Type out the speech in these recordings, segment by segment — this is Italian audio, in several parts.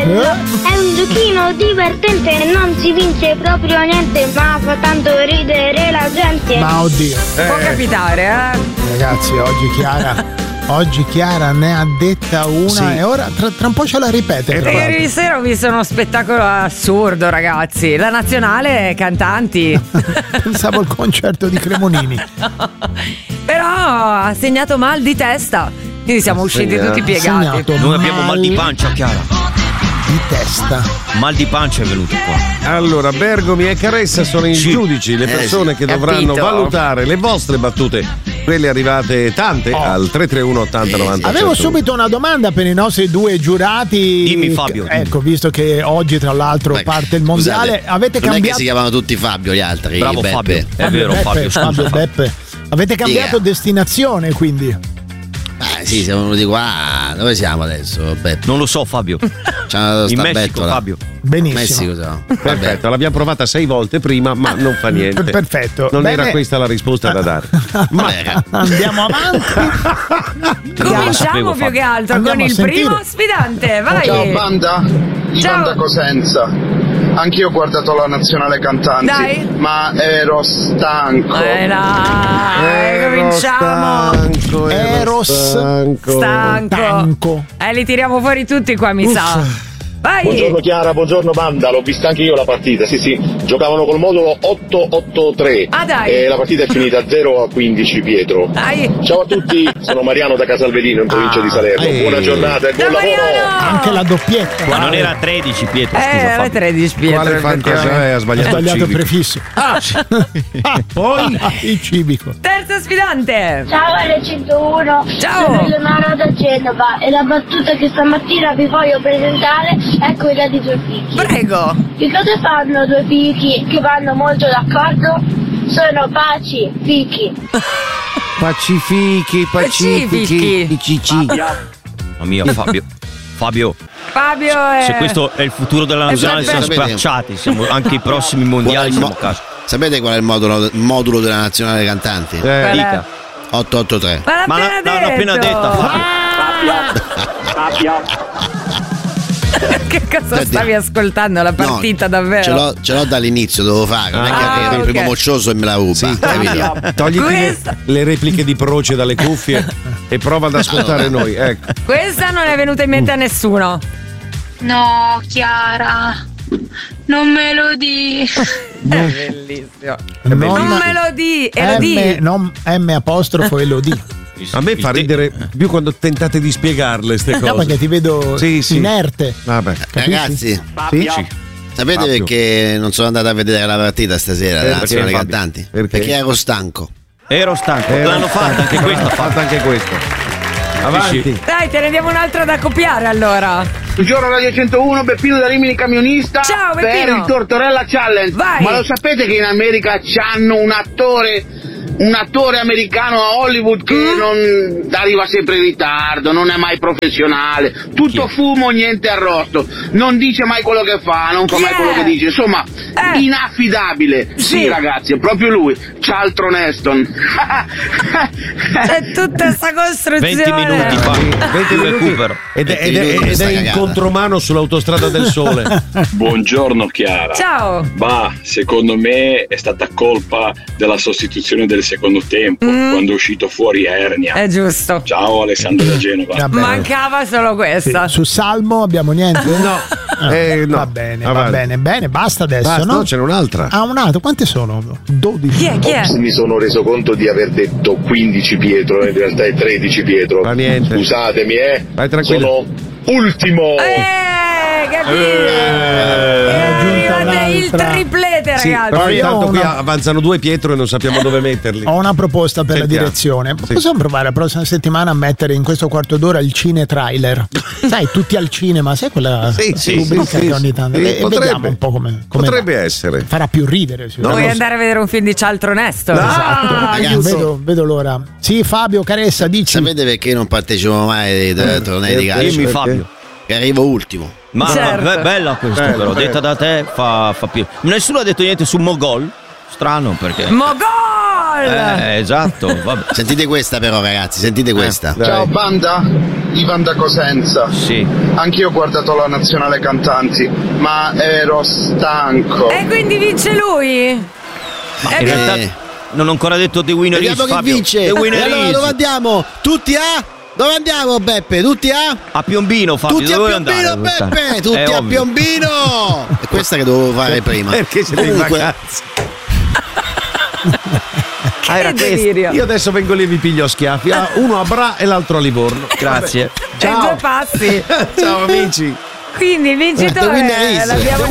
È un giochino divertente, non si vince proprio niente, ma fa tanto ridere la gente. Ma oddio. Può capitare, Ragazzi, oggi Chiara ne ha detta una, sì. E ora tra un po' ce la ripete. Ieri sera ho visto uno spettacolo assurdo, ragazzi. La nazionale cantanti. Pensavo al concerto di Cremonini. Però ha segnato mal di testa. Quindi siamo usciti tutti piegati. Noi abbiamo mal di pancia, Chiara. Di testa. Mal di pancia è venuto qua. Allora, Bergomi e Caressa sono i giudici, le persone che dovranno valutare le vostre battute, quelle arrivate tante al 331 80 90. Avevo subito una domanda per i nostri due giurati. Dimmi, Fabio. Ecco, visto che oggi tra l'altro parte il mondiale, scusate, avete non cambiato. è che si chiamano tutti Fabio gli altri. Bravo Beppe. Fabio. È vero, Beppe, Fabio. Beppe. Avete cambiato destinazione, quindi? Sì, siamo venuti qua. Dove siamo adesso, Beppe? Non lo so, Fabio. In Messico, Fabio. Benissimo. Messico, siamo. Perfetto, l'abbiamo provata 6 volte prima, ma non fa niente. Perfetto. Non era questa la risposta da dare. Ma andiamo avanti. Cominciamo più che altro con il primo sfidante. Vai. Ciao banda, Banda Cosenza. Anch'io ho guardato la nazionale cantanti. Dai. Ma ero stanco. Cominciamo. Ero stanco. Li tiriamo fuori tutti qua, mi sa. Vai. Buongiorno Chiara, buongiorno banda, l'ho vista anche io la partita, sì, giocavano col modulo 883 e la partita è finita 0-15 Pietro. Ciao a tutti, sono Mariano da Casalvedino in provincia di Salerno, buona giornata e buon lavoro. Anche la doppietta. Ma non era 13 Pietro, scusa era Fabio. 13 Pietro. Quale fantasia ha sbagliato il prefisso. Poi il civico. Terzo sfidante. Ciao R101. Ciao. Sono Leonardo da Genova e la battuta che stamattina vi voglio presentare è quella di due fichi. Prego. Che cosa fanno due fichi che vanno molto d'accordo? Sono pacifichi. Pacifichi. Mamma mia, Fabio. Se questo è il futuro della nazionale, siamo spacciati. Siamo anche i prossimi mondiali. Siamo a casa. Sapete qual è il modulo della nazionale cantanti? Dica. 883. Ma l'hanno appena detta. Fabio. Che cosa stavi ascoltando? La partita davvero? Ce l'ho dall'inizio, devo fare. Non è che arriva il primo moccioso e me la ruba. Togliti le repliche di Proce dalle cuffie e prova ad ascoltare noi. Ecco. Questa non è venuta in mente a nessuno. No, Chiara, non me lo di. Bellissimo. Non me lo di. M apostrofo e lo di. A me fa ridere più quando tentate di spiegarle ste cose. No, perché ti vedo inerte. Vabbè. Ragazzi, sapete Fabio. Perché non sono andato a vedere la partita stasera della nazionale cantanti? Perché ero stanco. L'hanno fatta anche questa. Fatta anche questa. Avanti. Dai, te ne diamo un'altra da copiare allora. Buongiorno Radio 101, Beppino da Rimini camionista. Ciao per Beppino. il Tortorella Challenge. Vai. Ma lo sapete che in America c'hanno un attore americano a Hollywood che non arriva sempre in ritardo, non è mai professionale, tutto fumo, niente arrosto, non dice mai quello che fa, non fa mai quello che dice, insomma, inaffidabile. Sì, ragazzi, è proprio lui, Charlton Heston. C'è tutta sta costruzione. 20 minuti fa. 20 recupero. Ed è in contromano sull'autostrada del Sole. Buongiorno Chiara. Ciao. Secondo me è stata colpa della sostituzione del secondo tempo, quando è uscito fuori Ernia. È giusto. Ciao Alessandro da Genova. Vabbè. Mancava solo questa. Su Salmo abbiamo niente? No. Va bene, basta adesso. Basta, no? C'è un'altra. Un'altra, quante sono? 12. Chi è? Mi sono reso conto di aver detto 15 Pietro, in realtà è 13 Pietro. Fa niente. Scusatemi, Vai tranquillo. Sono ultimo. Il triplete, Sì, ragazzi. però intanto qui avanzano due Pietro e non sappiamo dove metterli. Ho una proposta per la direzione. Possiamo provare la prossima settimana a mettere in questo quarto d'ora il cine trailer? Sai, tutti al cinema, sai quella rubrica che ogni tanto. E vediamo un po' come potrebbe essere. Farà più ridere. Vuoi andare a vedere un film di Charlton Heston? Esatto. Vedo l'ora. Sì, Fabio Caressa, dici. Sapete perché non partecipo mai ai tornei di calcio? Dimmi Fabio. Che arrivo ultimo. Ma bella questa però, detta da te fa più. Nessuno ha detto niente su Mogol? Strano perché. Mogol! gol. Esatto. Vabbè. Sentite questa però, ragazzi, sentite questa. Ciao banda, Ivan da Cosenza. Sì. Anch'io ho guardato la nazionale cantanti, ma ero stanco. E quindi vince lui? Ma in realtà non ho ancora detto The Winner is, Vediamo Fabio. chi vince. The Winner allora, is. dove andiamo? Tutti a? Dove andiamo, Beppe? Tutti a Piombino, Fabio. Tutti dove a Piombino, andare? Beppe! Tutti a ovvio. Piombino! È questa che dovevo fare prima. Perché siete in vacanza? Che delirio. Io adesso vengo lì e vi piglio a schiaffi. Uno a Bra e l'altro a Livorno. Grazie. Ciao. E 2 passi. Ciao amici. Quindi il vincitore l'abbiamo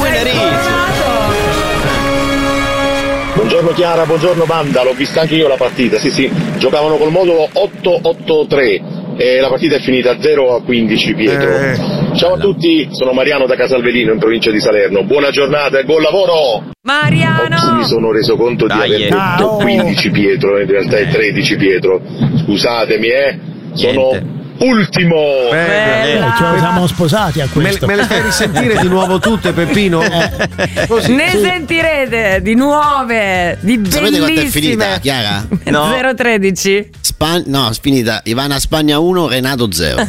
Buongiorno Chiara, buongiorno banda, l'ho vista anche io la partita, sì, giocavano col modulo 8-8-3 e la partita è finita 0-15 Pietro. Ciao a tutti, sono Mariano da Casalvedino in provincia di Salerno, buona giornata e buon lavoro! Mariano! Mi sono reso conto di aver detto 15 Pietro, in realtà è 13 Pietro, scusatemi sono ultimo. Ci siamo sposati a questo. Me le fai risentire di nuovo tutte, Peppino? Così, ne sentirete di nuove, di bellissime. Sapete quanto è finita, Chiara? No. 0-13. No, è finita Ivana Spagna 1, Renato 0.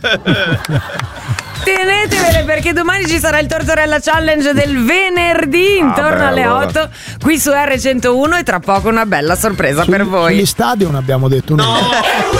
Tenetevele perché domani ci sarà il Tortorella Challenge del venerdì intorno alle 8 qui su R101 e tra poco una bella sorpresa per voi. Sugli stadion abbiamo detto no.